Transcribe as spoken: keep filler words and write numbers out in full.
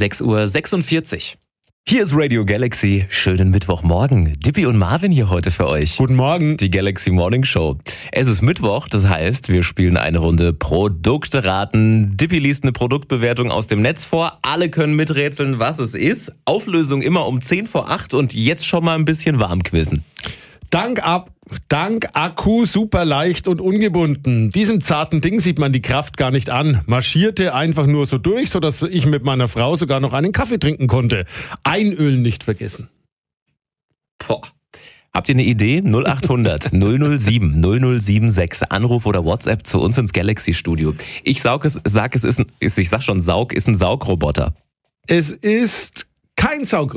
sechs Uhr sechsundvierzig. Hier ist Radio Galaxy. Schönen Mittwochmorgen. Dippy und Marvin hier heute für euch. Guten Morgen. Die Galaxy Morning Show. Es ist Mittwoch, das heißt, wir spielen eine Runde Produkte raten. Dippy liest eine Produktbewertung aus dem Netz vor. Alle können miträtseln, was es ist. Auflösung immer um zehn vor acht und jetzt schon mal ein bisschen warm quizzen. Dank ab, dank Akku super leicht und ungebunden. Diesem zarten Ding sieht man die Kraft gar nicht an. Marschierte einfach nur so durch, sodass ich mit meiner Frau sogar noch einen Kaffee trinken konnte. Einölen nicht vergessen. Boah. Habt ihr eine Idee? null acht hundert null null sieben null null sieben sechs. Anruf oder WhatsApp zu uns ins Galaxy Studio. Ich saug es, sag es ist ein, ist, ich sag schon Saug, ist ein Saugroboter. Es ist kein Saugroboter.